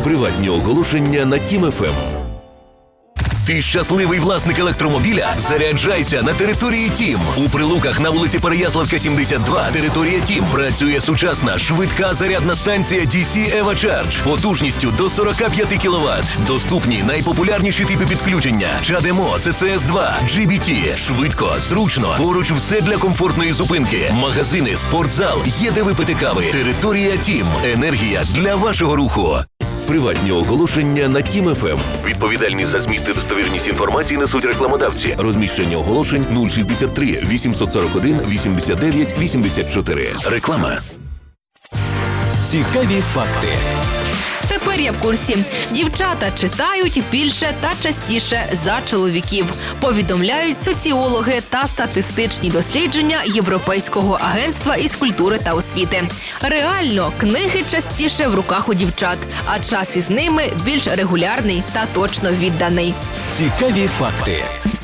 Приватні оголошення на Тім ФМ. Ти щасливий власник електромобіля? Заряджайся на території Тім. У Прилуках на вулиці Переяславська, 72, територія Тім, працює сучасна, швидка зарядна станція DC EVA Charge потужністю до 45 кВт. Доступні найпопулярніші типи підключення: CHAdeMO, CCS2, GBT. Швидко, зручно, поруч все для комфортної зупинки. Магазини, спортзал, є де випити кави. Територія Тім. Енергія для вашого руху. Приватні оголошення на Тім ФМ. Відповідальність за зміст і достовірність інформації несуть рекламодавці. Розміщення оголошень 063 841 89 84. Реклама. Цікаві факти. Тепер я в курсі. Дівчата читають більше та частіше за чоловіків. Повідомляють соціологи та статистичні дослідження Європейського агентства із культури та освіти. Реально, книги частіше в руках у дівчат, а час із ними більш регулярний та точно відданий. Цікаві факти.